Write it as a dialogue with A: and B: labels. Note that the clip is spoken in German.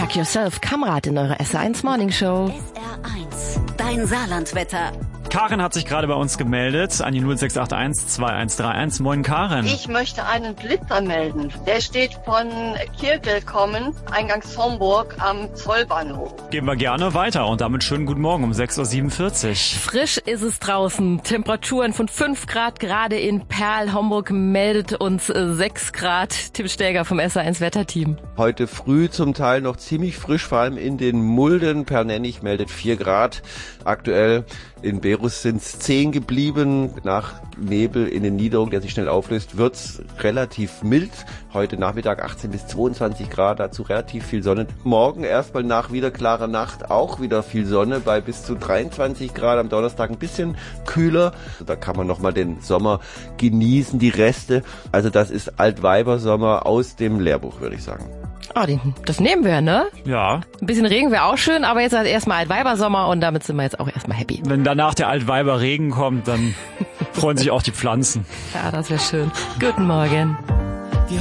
A: Check Yourself, Kamrat in eurer SR1 Morning Show.
B: SR1, dein Saarlandwetter.
C: Karen hat sich gerade bei uns gemeldet an die 0681 2131. Moin Karen.
D: Ich möchte einen Blitzer melden. Der steht von Kirkel kommend, eingangs Homburg am Zollbahnhof.
C: Gehen wir gerne weiter und damit schönen guten Morgen um 6.47 Uhr.
A: Frisch ist es draußen. Temperaturen von 5 Grad gerade in Perl. Homburg meldet uns 6 Grad. Tim Stäger vom SR1 Wetterteam.
E: Heute früh zum Teil noch ziemlich frisch, vor allem in den Mulden. Pernennig meldet 4 Grad. Aktuell in Berus sind es 10 geblieben. Nach Nebel in den Niederungen, der sich schnell auflöst, wird's relativ mild. Heute Nachmittag 18 bis 22 Grad, dazu relativ viel Sonne. Morgen erstmal nach wieder klarer Nacht auch wieder viel Sonne bei bis zu 23 Grad. Am Donnerstag ein bisschen kühler. Da kann man nochmal den Sommer genießen, die Reste. Also das ist Altweibersommer aus dem Lehrbuch, würde ich sagen.
A: Oh, das nehmen wir, ne?
C: Ja.
A: Ein bisschen Regen wäre auch schön, aber jetzt erstmal Altweibersommer und damit sind wir jetzt auch erstmal happy.
C: Wenn danach der Altweiber Regen kommt, dann freuen sich auch die Pflanzen.
A: Ja, das wäre schön. Guten Morgen.